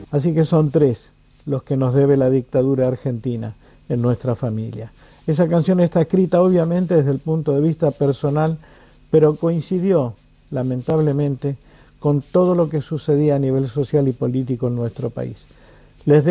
Así que son 3 los que nos debe la dictadura argentina en nuestra familia. Esa canción está escrita obviamente desde el punto de vista personal, pero coincidió, lamentablemente, con todo lo que sucedía a nivel social y político en nuestro país. Les